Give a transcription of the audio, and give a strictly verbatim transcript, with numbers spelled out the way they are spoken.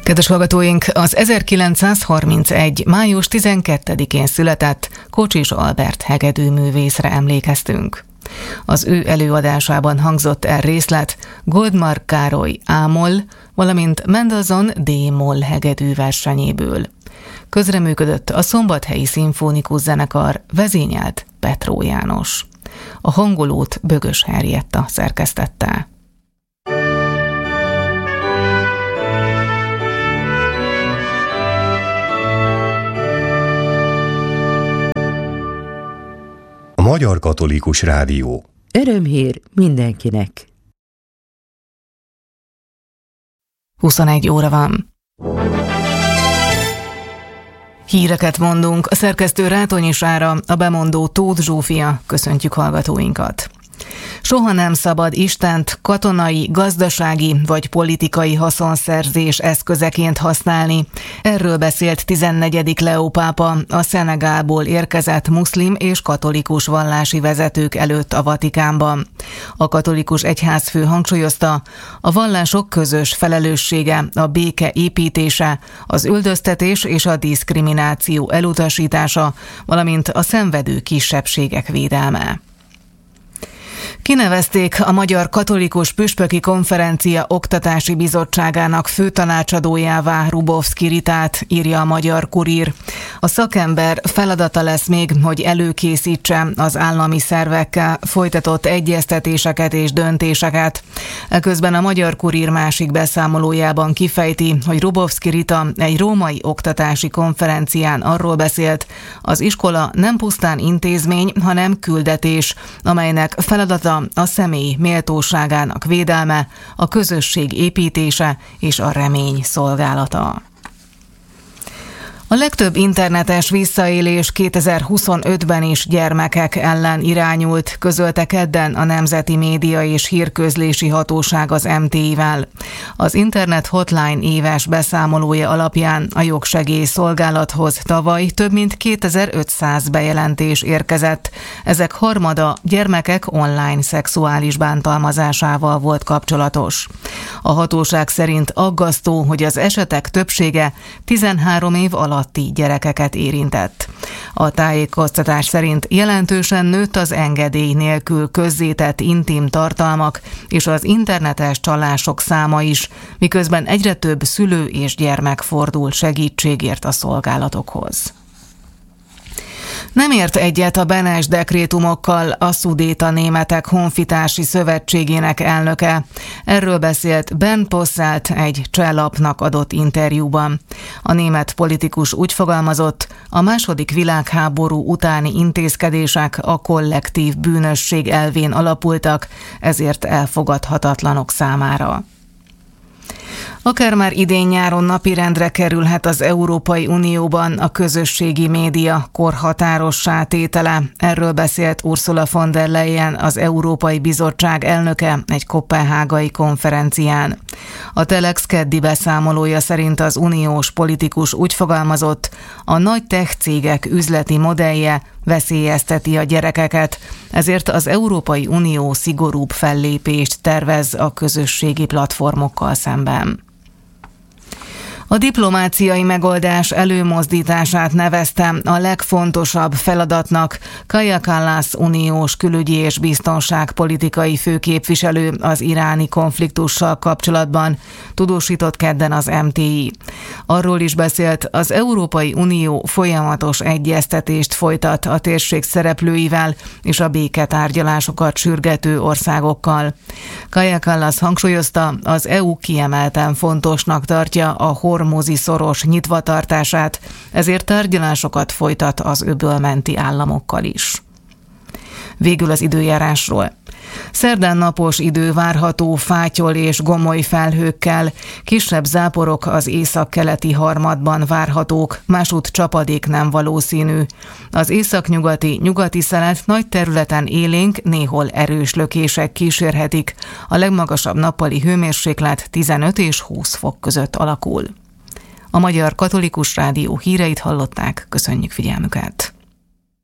Kedves hallgatóink, az ezerkilencszázharmincegy. május tizenkettedikén született Kocsis Albert hegedűművészre emlékeztünk. Az ő előadásában hangzott el részlet Goldmark Károly A-moll, valamint Mendelssohn D-moll hegedű versenyéből. Közreműködött a Szombathelyi Szimfonikus Zenekar, vezényelt Petró János. A hangolót Bögös Henrietta szerkesztette. A Magyar Katolikus Rádió. Örömhír mindenkinek. huszonegy óra van. Híreket mondunk, a szerkesztő Rátonyi Sára, a bemondó Tóth Zsófia, köszöntjük hallgatóinkat. Soha nem szabad Istent katonai, gazdasági vagy politikai haszonszerzés eszközeként használni. Erről beszélt tizennegyedik Leó pápa a Szenegálból érkezett muszlim és katolikus vallási vezetők előtt a Vatikánban. A katolikus egyházfő hangsúlyozta, a vallások közös felelőssége a béke építése, az üldöztetés és a diszkrimináció elutasítása, valamint a szenvedő kisebbségek védelme. Kinevezték a Magyar Katolikus Püspöki Konferencia Oktatási Bizottságának főtanácsadójává Rubovszky Ritát, írja a Magyar Kurír. A szakember feladata lesz még, hogy előkészítse az állami szervekkel folytatott egyeztetéseket és döntéseket. Eközben a Magyar Kurír másik beszámolójában kifejti, hogy Rubovszky Rita egy római oktatási konferencián arról beszélt, az iskola nem pusztán intézmény, hanem küldetés, amelynek feladata a személy méltóságának védelme, a közösség építése és a remény szolgálata. A legtöbb internetes visszaélés kétezer-huszonötben is gyermekek ellen irányult, közölte kedden a Nemzeti Média és Hírközlési Hatóság az em té i-vel. Az Internet Hotline éves beszámolója alapján a jogsegély szolgálathoz tavaly több mint kétezer-ötszáz bejelentés érkezett. Ezek harmada gyermekek online szexuális bántalmazásával volt kapcsolatos. A hatóság szerint aggasztó, hogy az esetek többsége tizenhárom év alatti gyerekeket érintett. A tájékoztatás szerint jelentősen nőtt az engedély nélkül közzétett intim tartalmak és az internetes csalások száma is, miközben egyre több szülő és gyermek fordul segítségért a szolgálatokhoz. Nem ért egyet a Benes dekrétumokkal a Szudéta Németek Honfitársi Szövetségének elnöke. Erről beszélt Bernd Posselt egy cseh lapnak adott interjúban. A német politikus úgy fogalmazott, a második világháború utáni intézkedések a kollektív bűnösség elvén alapultak, ezért elfogadhatatlanok számára. Akár már idén-nyáron napirendre kerülhet az Európai Unióban a közösségi média korhatárossá tétele. Erről beszélt Ursula von der Leyen, az Európai Bizottság elnöke egy koppenhágai konferencián. A Telex keddi beszámolója szerint az uniós politikus úgy fogalmazott, a nagy tech cégek üzleti modellje veszélyezteti a gyerekeket, ezért az Európai Unió szigorúbb fellépést tervez a közösségi platformokkal szemben. A diplomáciai megoldás előmozdítását nevezte a legfontosabb feladatnak Kaja Kallas uniós külügyi és biztonságpolitikai főképviselő az iráni konfliktussal kapcsolatban, tudósított kedden az em té i. Arról is beszélt, az Európai Unió folyamatos egyeztetést folytat a térség szereplőivel és a béketárgyalásokat sürgető országokkal. Kaja Kallas hangsúlyozta, az é u kiemelten fontosnak tartja a hormuzi szoros nyitvatartását, ezért tárgyalásokat folytat az öbölmenti államokkal is. Végül az időjárásról. Szerdán napos idő várható fátyol és gomoly felhőkkel, kisebb záporok az északkeleti harmadban várhatók, másút csapadék nem valószínű. Az északnyugati, nyugati szelet nagy területen élénk, néhol erős lökések kísérhetik. A legmagasabb nappali hőmérséklet tizenöt és húsz fok között alakul. A Magyar Katolikus Rádió híreit hallották, köszönjük figyelmüket!